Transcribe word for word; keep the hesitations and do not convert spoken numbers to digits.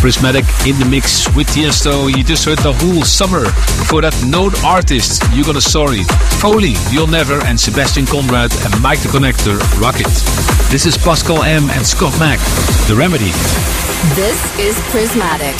Prismatic in the mix with Tiesto. You just heard The Whole Summer. Before that, Node Artist, You Got a Story. Foley, You'll Never, and Sebastian Conrad and Mike the Connector, Rocket. This is Pascal M and Scott Mack, The Remedy. This is Prismatic.